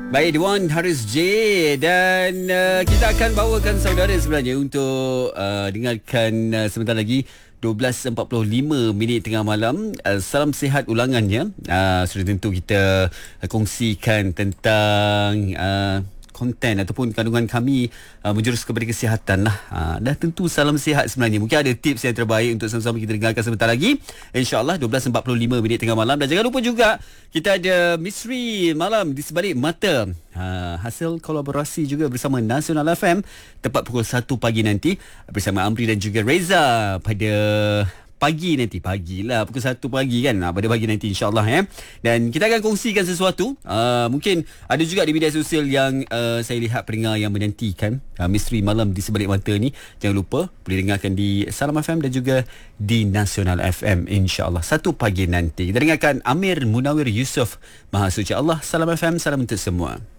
Baik, Dewan Haris J. Dan kita akan bawakan saudara sebenarnya untuk dengarkan sebentar lagi 12.45 minit tengah malam. Salam sihat ulangannya. Sudah tentu kita kongsikan tentang konten ataupun kandungan kami menjurus kepada kesihatan lah. Dah tentu salam sihat sebenarnya. Mungkin ada tips yang terbaik untuk sama-sama kita dengarkan sebentar lagi. InsyaAllah 12.45 minit tengah malam. Dan jangan lupa juga kita ada misteri malam di sebalik mata. Hasil kolaborasi juga bersama Nasional FM tepat pukul 1 pagi nanti bersama Amri dan juga Reza pada pagi nanti. Pagilah pukul 1 pagi kan, pada pagi nanti insyaAllah Dan kita akan kongsikan sesuatu. Mungkin ada juga di media sosial yang saya lihat pendengar yang menantikan misteri malam di sebalik mata ni. Jangan lupa boleh dengarkan di Salam FM dan juga di Nasional FM insyaAllah 1 pagi nanti. Kita dengarkan Amir Munawir Yusof, Maha Suci Allah. Salam FM, salam untuk semua.